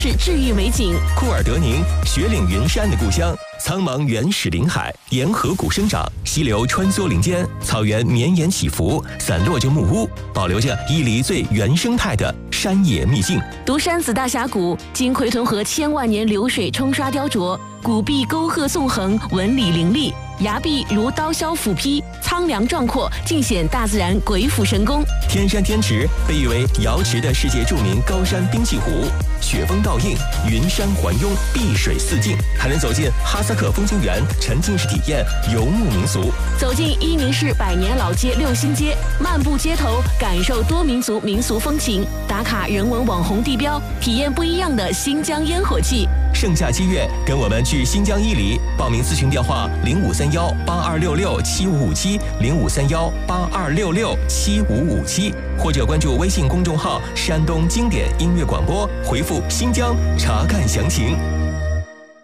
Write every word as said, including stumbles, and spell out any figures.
是治愈美景。 库尔德宁，雪岭云山的故乡，苍茫原始林海，沿河谷生长，溪流穿梭林间，草原绵延起伏，散落着木屋，保留着伊犁最原生态的山野秘境。 独山子大峡谷经奎屯河千万年流水冲刷雕琢，谷壁沟壑纵横，纹理凌厉，崖壁如刀削斧劈，苍凉壮阔，尽显大自然鬼斧神工。 天山天池被誉为瑶池的世界著名高山冰碛湖，雪峰倒映，云山环拥，碧水四镜，还能走进哈萨克风情园，沉浸式体验游牧民俗。 走进伊宁市百年老街六星街，漫步街头，感受多民族民俗风情，打卡人文网红地标，体验不一样的新疆烟火气。 盛夏七月，跟我们去新疆伊犁，报名咨询电话零五三幺八二六六七五五七零五三幺八二六六七五五七，或者关注微信公众号山东经典音乐广播，回复新疆查看详情。